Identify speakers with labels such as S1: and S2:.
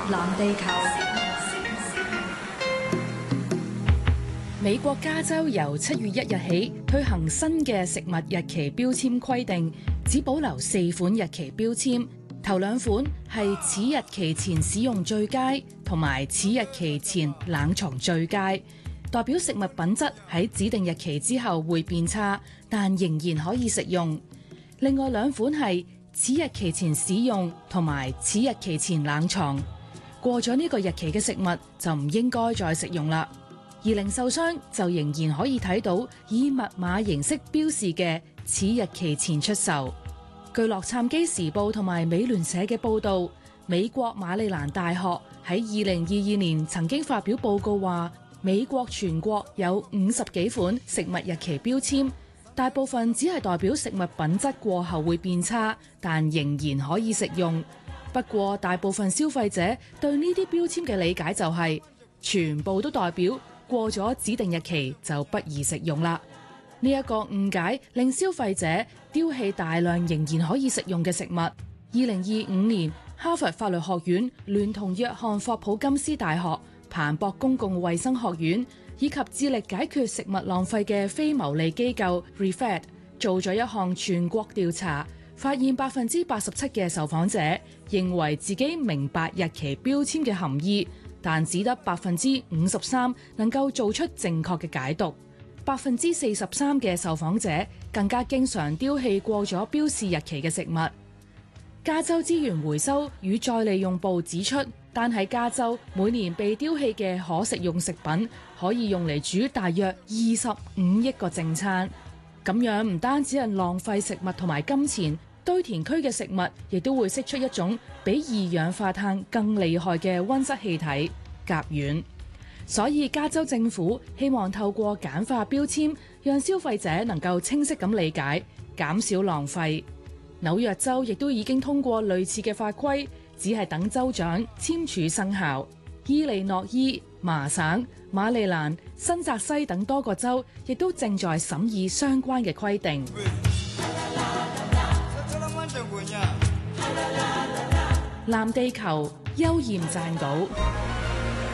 S1: 藍地球。
S2: 美國加州由7月1日起推行新嘅食物日期標籤規定，只保留4款日期標籤，頭2款係此日期前使用最佳同埋此日期前冷藏最佳，代表食物品質喺指定日期之後會變差，但仍然可以食用。另外2款係此日期前使用同埋此日期前冷藏，過咗呢個日期嘅食物就唔應該再食用啦。而零售商就仍然可以睇到以密碼形式標示嘅此日期前出售。據洛杉磯時報同埋美聯社嘅報導，美國馬里蘭大學喺2022年曾經發表報告話，美國全國有50幾款食物日期標籤，大部分只係代表食物品質過後會變差，但仍然可以食用。不過大部分消費者對呢啲標籤嘅理解就係全部都代表過咗指定日期就不宜食用啦。呢一個誤解令消費者丟棄大量仍然可以食用嘅食物。2025年，哈佛法律學院聯同約翰霍普金斯大學、彭博公共衛生學院以及致力解決食物浪費嘅非牟利機構 ReFed 做咗一項全國調查，發現87%嘅受訪者認為自己明白日期標籤嘅含義，但只得53%能夠做出正確嘅解讀。43%嘅受訪者更加經常丟棄過咗標示日期嘅食物。加州資源回收與再利用部指出，單喺加州每年被丟棄嘅可食用食品可以用嚟煮大約25億個正餐。咁樣唔單止係浪費食物同埋金錢，堆填區嘅食物亦都會釋出一種比二氧化碳更厲害嘅溫室氣體甲烷。所以加州政府希望透過簡化標籤，讓消費者能夠清晰咁理解，減少浪費。紐約州亦都已經通過類似嘅法規，只係等州長簽署生效。伊利諾伊、麻省、馬里蘭、新澤西等多個州亦都正在審議相關嘅規定。藍地球，邱焱撰稿。